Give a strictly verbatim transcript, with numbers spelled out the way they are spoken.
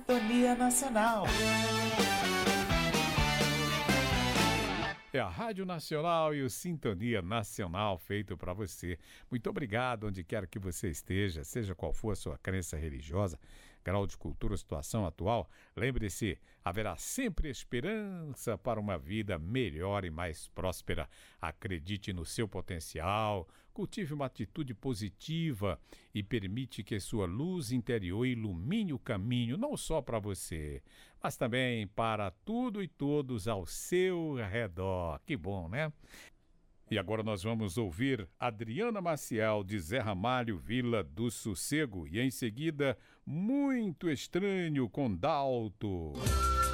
Sintonia Nacional. É a Rádio Nacional e o Sintonia Nacional feito para você. Muito obrigado, onde quer que você esteja, seja qual for a sua crença religiosa, grau de cultura, situação atual. Lembre-se, haverá sempre esperança para uma vida melhor e mais próspera. Acredite no seu potencial, cultive uma atitude positiva e permite que sua luz interior ilumine o caminho, não só para você, mas também para tudo e todos ao seu redor. Que bom, né? E agora nós vamos ouvir Adriana Maciel, de Zé Ramalho, Vila do Sossego. E em seguida, Muito Estranho, com Dalto.